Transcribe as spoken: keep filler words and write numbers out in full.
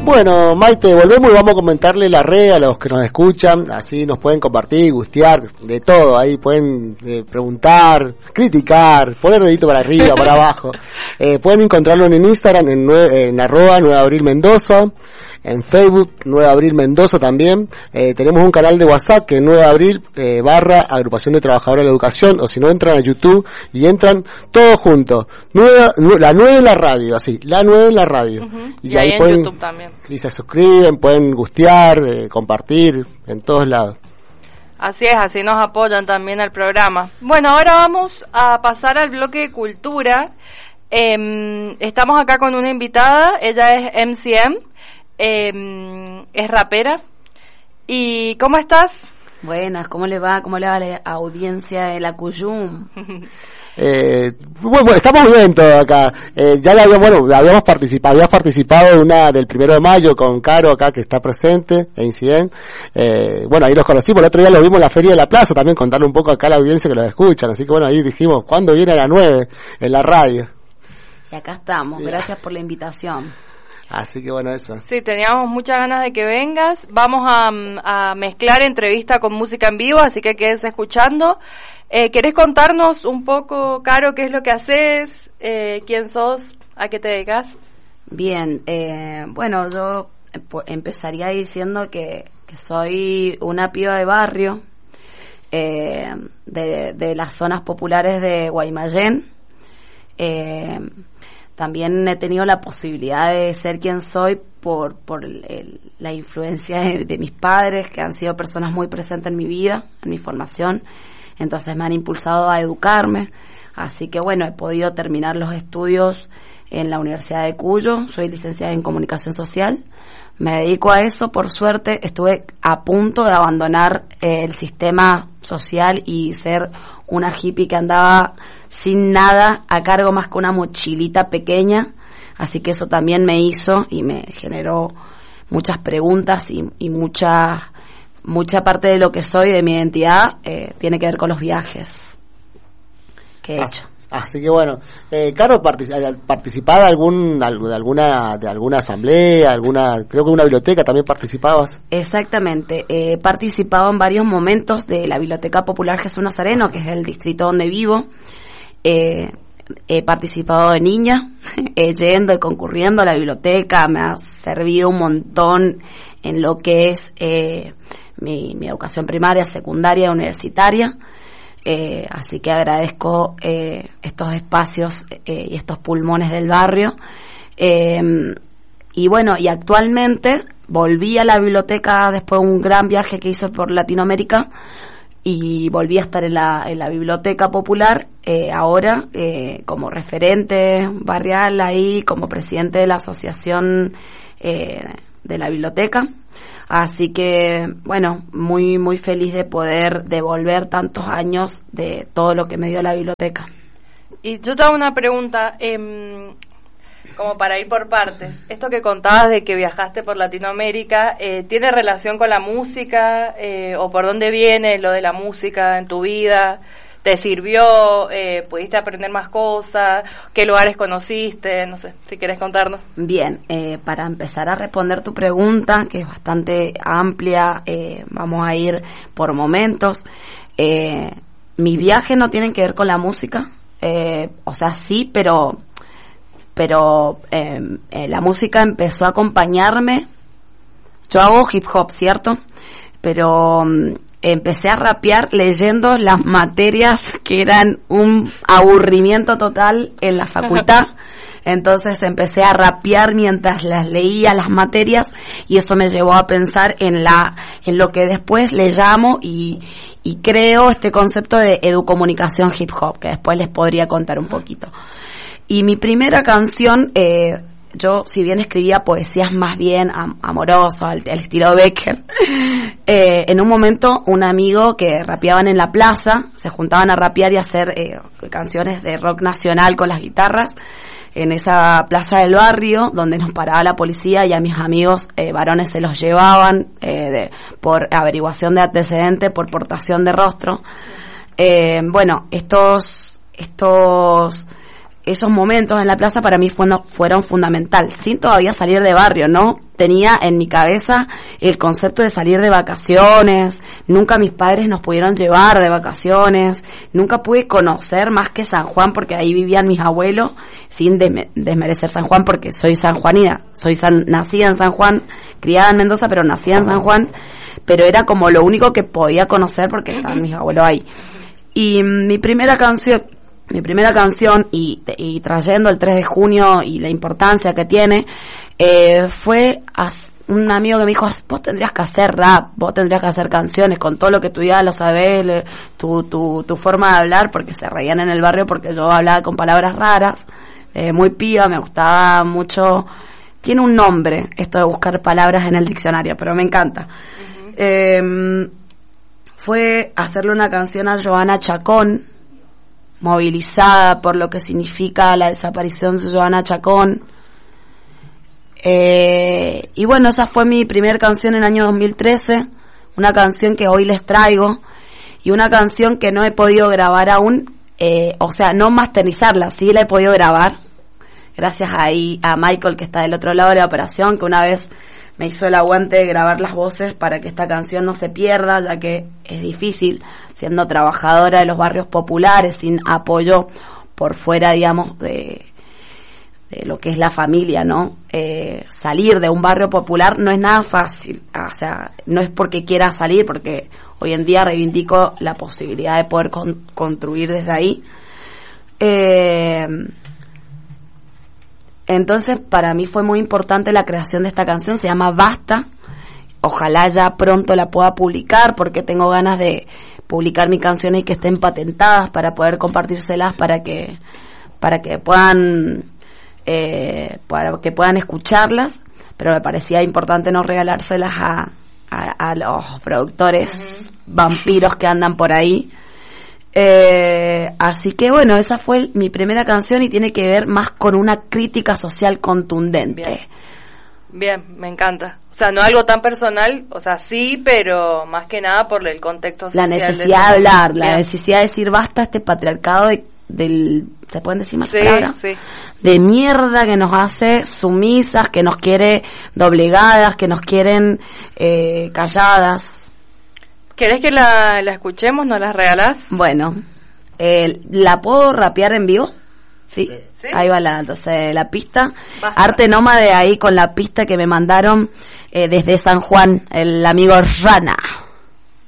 Bueno, Maite, volvemos y vamos a comentarle la red a los que nos escuchan, así nos pueden compartir, gustear, de todo, ahí pueden eh, preguntar, criticar, poner dedito para arriba, para abajo. Eh, pueden encontrarlo en Instagram, en, nue- en arroba nueve abril Mendoza, en Facebook, nueve abril Mendoza también. Eh, tenemos un canal de WhatsApp que es nueve abril eh, barra Agrupación de Trabajadores de la Educación, o si no entran a YouTube y entran todos juntos. nueve, la nueve en la radio, así, la nueve en la radio. Uh-huh. Y, y ahí ahí pueden, en YouTube también. Y se suscriben, pueden gustear, eh, compartir, en todos lados. Así es, así nos apoyan también al programa. Bueno, ahora vamos a pasar al bloque de cultura. Eh, estamos acá con una invitada, ella es M C M. Eh, es rapera. ¿Y cómo estás? Buenas, ¿cómo le va? ¿Cómo le va a la audiencia de la Cuyum? Eh, bueno, estamos bien todo acá. Eh, ya le habíamos, bueno, habíamos participado, habías participado de una del primero de mayo con Caro acá que está presente, e Incident. Eh, bueno, ahí los conocimos, el otro día lo vimos en la Feria de la Plaza, también contarle un poco acá a la audiencia que los escuchan. Así que bueno, ahí dijimos, ¿cuándo viene a las nueve en la radio? Y acá estamos, gracias por la invitación. Así que bueno, eso. Sí, teníamos muchas ganas de que vengas. Vamos a, a mezclar entrevista con música en vivo, así que quedes escuchando. Eh, ¿Querés contarnos un poco, Caro, qué es lo que haces? Eh, ¿Quién sos? ¿A qué te dedicas? Bien, eh, bueno, yo empezaría diciendo que, que soy una piba de barrio, eh, de, de las zonas populares de Guaymallén. Eh, También he tenido la posibilidad de ser quien soy por por el, el, la influencia de, de mis padres, que han sido personas muy presentes en mi vida, en mi formación. Entonces me han impulsado a educarme. Así que bueno, he podido terminar los estudios en la Universidad de Cuyo. Soy licenciada en Comunicación Social. Me dedico a eso, por suerte. Estuve a punto de abandonar eh, el sistema social y ser una hippie que andaba sin nada a cargo más que una mochilita pequeña, así que eso también me hizo y me generó muchas preguntas y, y mucha mucha parte de lo que soy, de mi identidad, eh, tiene que ver con los viajes que he hecho. Así que bueno, eh, Caro, partic- ¿participaba de algún de alguna de alguna asamblea, alguna, creo que una biblioteca también participabas? Exactamente, he participado en varios momentos de la Biblioteca Popular Jesús Nazareno, que es el distrito donde vivo. Eh, he participado de niña, eh, yendo y concurriendo a la biblioteca, me ha servido un montón en lo que es eh, mi, mi educación primaria, secundaria y universitaria. Eh, así que agradezco eh, estos espacios eh, y estos pulmones del barrio. Eh, y bueno, y actualmente volví a la biblioteca después de un gran viaje que hice por Latinoamérica y volví a estar en la, en la Biblioteca Popular, eh, ahora eh, como referente barrial ahí, como presidente de la asociación eh, de la biblioteca. Así que, bueno, muy muy feliz de poder devolver tantos años de todo lo que me dio la biblioteca. Y yo te hago una pregunta, eh, como para ir por partes. Esto que contabas de que viajaste por Latinoamérica, eh, ¿tiene relación con la música? Eh, ¿O por dónde viene lo de la música en tu vida? ¿Te sirvió? Eh, ¿Pudiste aprender más cosas? ¿Qué lugares conociste? No sé, si quieres contarnos. Bien, eh, para empezar a responder tu pregunta, que es bastante amplia, eh, vamos a ir por momentos. Eh, mis viajes no tienen que ver con la música, eh, o sea, sí, pero, pero eh, eh, la música empezó a acompañarme. Yo hago hip hop, ¿cierto? Pero empecé a rapear leyendo las materias que eran un aburrimiento total en la facultad. Entonces empecé a rapear mientras las leía las materias y eso me llevó a pensar en la en lo que después le llamo y, y creo este concepto de educomunicación hip hop, que después les podría contar un poquito. Y mi primera canción, eh, yo si bien escribía poesías más bien am- amorosas, al, al estilo Becker, eh, en un momento un amigo que rapeaban en la plaza, se juntaban a rapear y a hacer eh, canciones de rock nacional con las guitarras, en esa plaza del barrio donde nos paraba la policía y a mis amigos eh, varones se los llevaban eh, de, por averiguación de antecedentes, por portación de rostro. Eh, bueno, estos estos esos momentos en la plaza para mí fueron, fueron fundamental, sin todavía salir de barrio, ¿no? Tenía en mi cabeza el concepto de salir de vacaciones, nunca mis padres nos pudieron llevar de vacaciones, nunca pude conocer más que San Juan porque ahí vivían mis abuelos, sin desme- desmerecer San Juan porque soy sanjuanina, soy san, nacida en San Juan, criada en Mendoza, pero nacida en San Juan, pero era como lo único que podía conocer porque estaban mis abuelos ahí. Y mi primera canción, mi primera canción y, y trayendo el tres de junio y la importancia que tiene, eh, fue a un amigo que me dijo, vos tendrías que hacer rap, vos tendrías que hacer canciones con todo lo que tú ya lo sabés, le, tu, tu, tu forma de hablar, porque se reían en el barrio porque yo hablaba con palabras raras, eh, muy piba, me gustaba mucho, tiene un nombre esto de buscar palabras en el diccionario, pero me encanta. Uh-huh. Eh, fue hacerle una canción a Joana Chacón, movilizada por lo que significa la desaparición de Joana Chacón. Eh, y bueno, esa fue mi primer canción en el año dos mil trece, una canción que hoy les traigo, y una canción que no he podido grabar aún, eh, o sea, no masterizarla, sí la he podido grabar, gracias ahí a Michael que está del otro lado de la operación, que una vez me hizo el aguante de grabar las voces para que esta canción no se pierda, ya que es difícil, siendo trabajadora de los barrios populares, sin apoyo por fuera, digamos, de, de lo que es la familia, ¿no? Eh, salir de un barrio popular no es nada fácil, o sea, no es porque quiera salir, porque hoy en día reivindico la posibilidad de poder con, construir desde ahí. Eh... Entonces, para mí fue muy importante la creación de esta canción, se llama Basta. Ojalá ya pronto la pueda publicar, porque tengo ganas de publicar mis canciones y que estén patentadas para poder compartírselas, para que para que puedan eh, para que puedan escucharlas. Pero me parecía importante no regalárselas a, a, a los productores uh-huh. vampiros que andan por ahí. Eh, así que bueno, esa fue mi primera canción y tiene que ver más con una crítica social contundente. Bien, Bien, me encanta. O sea, no algo tan personal, o sea, sí, pero más que nada por el contexto social. La necesidad de, de hablar, Bien. la necesidad de decir basta a este patriarcado de, del, ¿se pueden decir más sí, palabras? Sí. De mierda que nos hace sumisas, que nos quiere doblegadas, que nos quieren eh, calladas. ¿Querés que la, la escuchemos? ¿Nos la regalás? Bueno, eh, ¿la puedo rapear en vivo? ¿Sí? Sí. ¿Sí? Ahí va la, entonces, la pista. Basta. Arte Nómade ahí con la pista que me mandaron eh, desde San Juan, el amigo Rana.